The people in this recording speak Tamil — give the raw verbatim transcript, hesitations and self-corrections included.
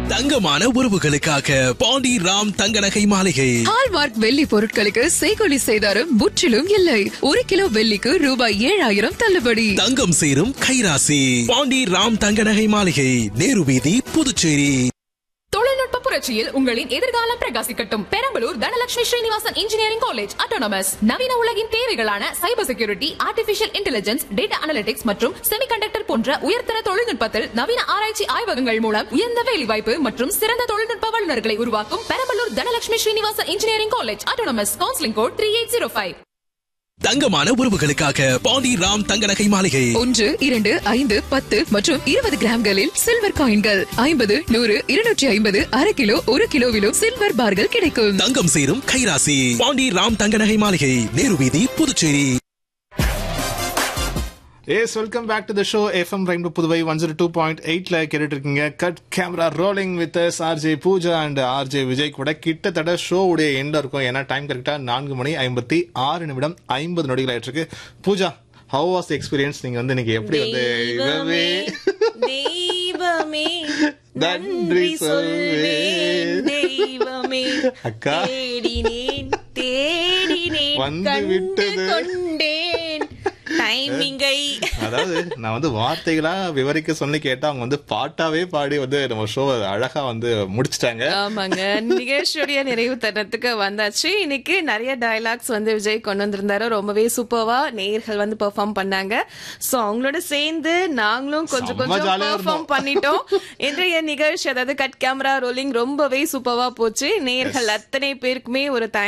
தங்கமான உறவுகளுக்காக பாண்டி ராம் தங்க நகை மாளிகை. ஹால்மார்க் வெள்ளி பொருட்களுக்கு செய்கூலி சேதாரம் முற்றிலும் இல்லை. ஒரு கிலோ வெள்ளிக்கு ரூபாய் ஏழாயிரம் தள்ளுபடி. தங்கம் சேரும் கைராசி பாண்டி ராம் தங்க நகை மாளிகை, நேரு வீதி, புதுச்சேரி. தொழில்நுட்ப புரட்சியில் உங்களின் எதிர்காலம் பிரகாசிக்கட்டும். Perambalur Dhanalakshmi Srinivasan engineering college autonomous நவீன உலகின் தேவைகளான cyber security, artificial intelligence, data analytics மற்றும் செமிகண்டக்டர் போன்ற உயர்தர தொழில்நுட்பத்தில் நவீன ஆராய்ச்சி ஆய்வகங்கள் மூலம் உயர்ந்த வேலைவாய்ப்பு மற்றும் சிறந்த தொழில்நுட்ப வல்லுநர்களை உருவாக்கும் Perambalur Dhanalakshmi Srinivasan engineering college autonomous. Counselling code three eight zero five. தங்கமான உறவுகளுக்காக பாண்டி ராம் தங்க நகை மாளிகை. ஒன்று, இரண்டு, ஐந்து, பத்து மற்றும் இருபது கிராம்களில் சில்வர் காயின்கள், ஐம்பது, நூறு, இருநூற்றி ஐம்பது, அரை கிலோ, ஒரு கிலோவிலும் சில்வர் பார்கள் கிடைக்கும். தங்கம் சேரும் கைராசி பாண்டி ராம் தங்க நகை மாளிகை, நேரு வீதி, Puducherry. Yes, welcome back to the show. F M Rainbow Puduvai one oh two point eight ல கேட்டுட்டு இருக்கீங்க. Cut camera rolling with RJ Pooja and RJ Vijay கூட கிட்டத்தட்ட ஷோ உடைய எண்ட்ல இருக்கும். ஏன்னா டைம் கரெக்டா நான்கு மணி ஐம்பத்தி ஆறு நிமிடம் ஐம்பது நொடிகள் ஆயிட்டு இருக்கு. Pooja, how was the experience? நீங்க வந்து இன்னைக்கு எப்படி வந்து தெய்வமே தெய்வமே நன்றி சொல்வேன் தெய்வமே அக்கா தேடினேன் தேடினேன் வந்து கண்டு விட்டது. கொண்டேன் டைமிங்கை. அதாவது நான் வந்து வார்த்தைகளா விவரிக்க சொல்லி கேட்டா அவங்க வந்து பாட்டாவே பாடி வந்து நம்ம ஷோ அழகா வந்து முடிச்சிட்டாங்க. ஆமாங்க, நிகழ்ச்சியுடைய நிறைவு தருணத்துக்கு வந்தாச்சு. இன்னைக்கு நிறைய டயலாக்ஸ் வந்து விஜய் கொண்டு வந்திருந்தாரு. ரொம்பவே சூப்பர்வா நேயர்கள் வந்து பெர்ஃபார்ம் பண்ணாங்க. சோ அவங்களோட சேர்ந்து நாங்களும் கொஞ்சம் கொஞ்சம் பெர்ஃபார்ம் பண்ணிட்டோம். இன்றைய நிகழ்ச்சி அதாவது கட் கேமரா ரோலிங் ரொம்பவே சூப்பர்வா போச்சு. நேயர்கள் அத்தனை பேருக்குமே ஒரு